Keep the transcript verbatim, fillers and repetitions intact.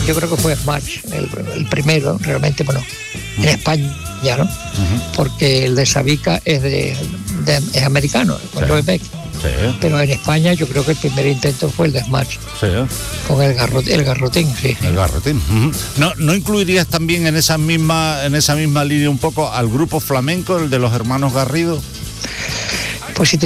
yo creo que fue Smash, el, el primero, realmente, bueno, uh-huh. en España, ¿no? Uh-huh. Porque el de Sabica es de, de es americano, con sí. Joe Beck. Sí. Pero en España yo creo que el primer intento fue el de Smash. Sí. Con el, garrot, el garrotín, sí. El garrotín. Uh-huh. ¿No, ¿No incluirías también en esa misma, en esa misma línea un poco al grupo flamenco, el de los hermanos Garrido? Pues si te